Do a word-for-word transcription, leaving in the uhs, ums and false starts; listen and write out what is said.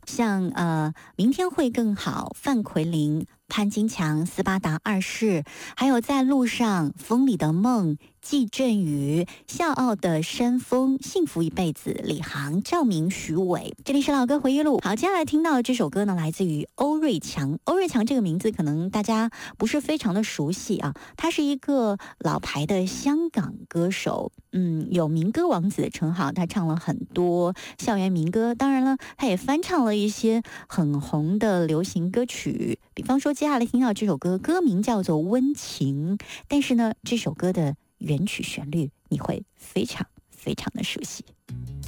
像呃明天会更好、范奎林、潘金强、斯巴达二世，还有在路上、风里的梦、季振宇、笑傲的山峰、幸福一辈子、李航、赵明、许伟。这里是老歌回忆录。好，接下来听到的这首歌呢，来自于欧瑞强。欧瑞强这个名字可能大家不是非常的熟悉啊，他是一个老牌的香港歌手，嗯，有民歌王子的称号。他唱了很多校园民歌，当然了，他也翻唱了一些很红的流行歌曲，比方说接下来听到这首歌，歌名叫做《温情》，但是呢，这首歌的原曲旋律你会非常非常的熟悉。